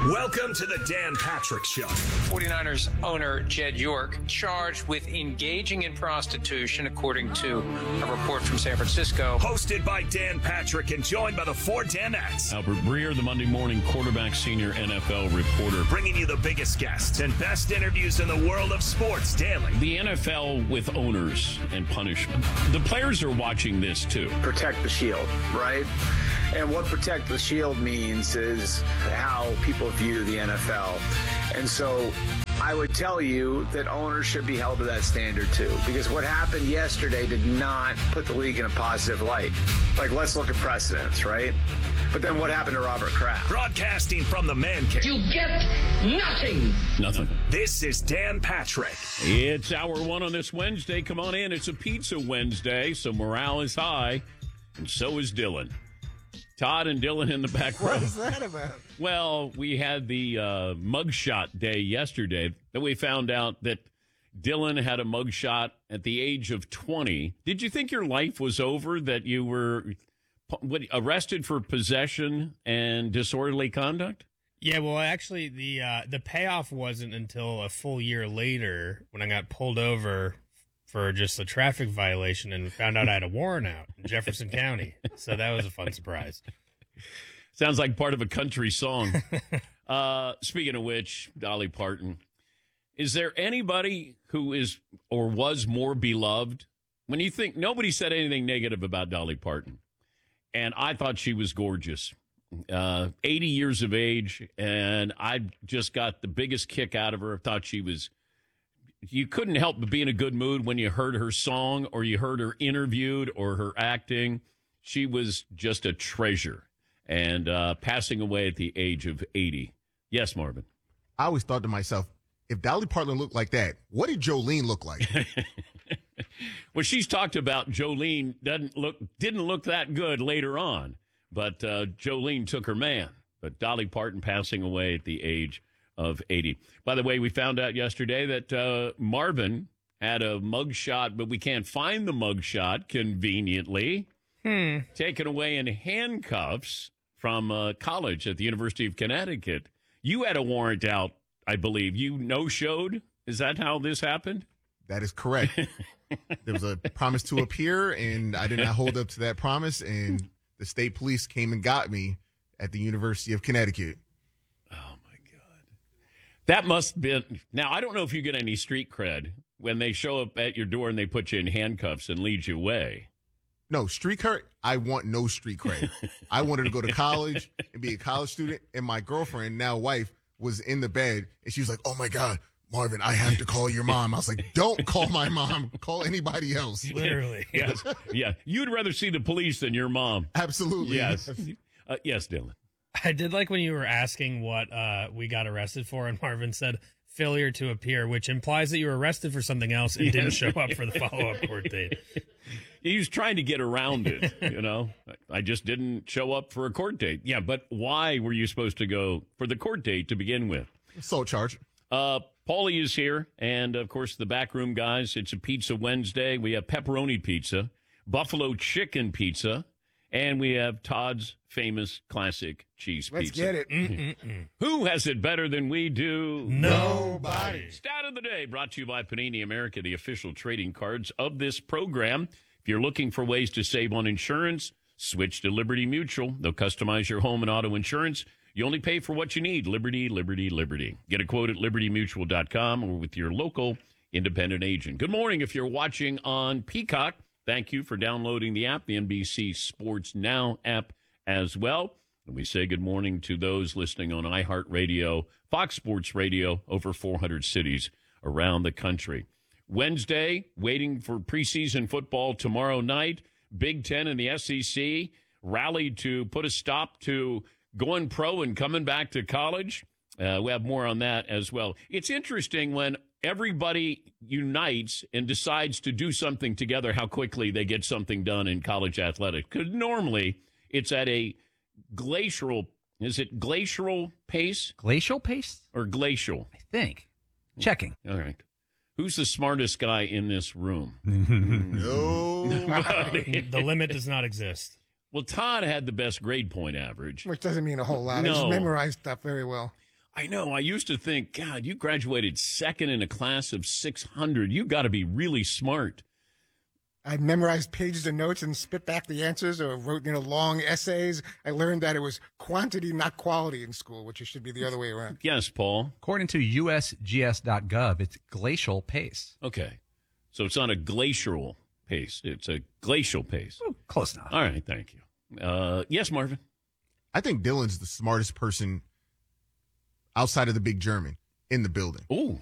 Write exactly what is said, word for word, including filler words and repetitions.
Welcome to the Dan Patrick Show. forty-niners owner Jed York charged with engaging in prostitution, according to a report from San Francisco. Hosted by Dan Patrick and joined by the four Danettes. Albert Breer, the Monday morning quarterback senior N F L reporter. Bringing you the biggest guests and best interviews in the world of sports daily. The N F L with owners and punishment. The players are watching this too. Protect the shield, right? And what protect the shield means is how people view the N F L. And so I would tell you that owners should be held to that standard too, because what happened yesterday did not put the league in a positive light. Like, let's look at precedents, right? But then what happened to Robert Kraft? Broadcasting from the man cave. You get nothing. Nothing. This is Dan Patrick. It's hour one on this Wednesday. Come on in. It's a pizza Wednesday, so morale is high, and so is Dylan. Todd and Dylan in the back row. What is that about? Well, we had the uh, mugshot day yesterday. Then we found out that Dylan had a mugshot at the age of twenty. Did you think your life was over, that you were what, arrested for possession and disorderly conduct? Yeah, well, actually, the uh, the payoff wasn't until a full year later when I got pulled over for just a traffic violation and found out I had a warrant out in Jefferson County. So that was a fun surprise. Sounds like part of a country song. uh, speaking of which, Dolly Parton, is there anybody who is or was more beloved? When you think, nobody said anything negative about Dolly Parton. And I thought she was gorgeous. Uh, eighty years of age, and I just got the biggest kick out of her. I thought she was... You couldn't help but be in a good mood when you heard her song or you heard her interviewed or her acting. She was just a treasure, and uh, passing away at the age of eighty. Yes, Marvin? I always thought to myself, if Dolly Parton looked like that, what did Jolene look like? Well, she's talked about Jolene doesn't look didn't look that good later on, but uh, Jolene took her man. But Dolly Parton passing away at the age of eighty. By the way, we found out yesterday that uh, Marvin had a mugshot, but we can't find the mugshot conveniently. Hmm. Taken away in handcuffs from uh, college at the University of Connecticut. You had a warrant out, I believe. You no-showed? Is that how this happened? That is correct. There was a promise to appear, and I did not hold up to that promise, and the state police came and got me at the University of Connecticut. That must have been. Now, I don't know if you get any street cred when they show up at your door and they put you in handcuffs and lead you away. No, street cred, I want no street cred. I wanted to go to college and be a college student, and my girlfriend, now wife, was in the bed, and she was like, oh, my God, Marvin, I have to call your mom. I was like, don't call my mom. Call anybody else. Literally. Yes. Yeah. You'd rather see the police than your mom. Absolutely. Yes. Uh, yes, Dylan. I did like when you were asking what uh, we got arrested for, and Marvin said failure to appear, which implies that you were arrested for something else and yes. didn't show up for the follow-up court date. He was trying to get around it, you know. I just didn't show up for a court date. Yeah, but why were you supposed to go for the court date to begin with? Assault charge. Uh, Paulie is here, and, of course, the backroom guys. It's a Pizza Wednesday. We have pepperoni pizza, buffalo chicken pizza, and we have Todd's famous classic cheese Let's pizza. get it. Mm-mm-mm. Who has it better than we do? Nobody. Stat of the day brought to you by Panini America, the official trading cards of this program. If you're looking for ways to save on insurance, switch to Liberty Mutual. They'll customize your home and auto insurance. You only pay for what you need. Liberty, Liberty, Liberty. Get a quote at liberty mutual dot com or with your local independent agent. Good morning if you're watching on Peacock. Thank you for downloading the app, the N B C Sports Now app as well. And we say good morning to those listening on iHeartRadio, Fox Sports Radio, over four hundred cities around the country. Wednesday, waiting for preseason football tomorrow night. Big Ten and the S E C rallied to put a stop to going pro and coming back to college. Uh, we have more on that as well. It's interesting when everybody unites and decides to do something together, how quickly they get something done in college athletics. Because normally it's at a glacial, is it glacial pace? Glacial pace? Or glacial? I think. Checking. All right. Who's the smartest guy in this room? No. The limit does not exist. Well, Todd had the best grade point average. Which doesn't mean a whole lot. No. I just memorized stuff very well. I know. I used to think, God, you graduated second in a class of six hundred. You got to be really smart. I memorized pages of notes and spit back the answers, or wrote, you know, long essays. I learned that it was quantity, not quality in school, which it should be the other way around. Yes, Paul. According to U S G S dot gov, it's glacial pace. Okay. So it's not a glacial pace. It's a glacial pace. Ooh, close enough. All right. Thank you. Uh, yes, Marvin. I think Dylan's the smartest person outside of the big German in the building. Ooh.